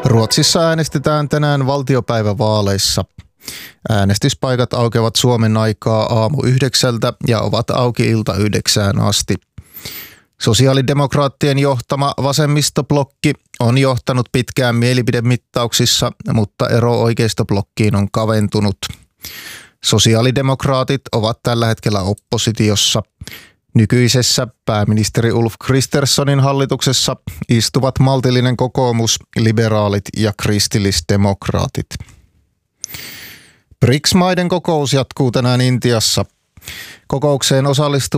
Ruotsissa äänestetään tänään valtiopäivävaaleissa. Äänestyspaikat aukeavat Suomen aikaa aamu 9 ja ovat auki ilta 9 asti. Sosiaalidemokraattien johtama vasemmistoblokki on johtanut pitkään mielipidemittauksissa, mutta ero oikeistoblokkiin on kaventunut. Sosiaalidemokraatit ovat tällä hetkellä oppositiossa. Nykyisessä pääministeri Ulf Kristerssonin hallituksessa istuvat maltillinen kokoomus, liberaalit ja kristillisdemokraatit. BRICS-maiden kokous jatkuu tänään Intiassa. Kokoukseen osallistuvat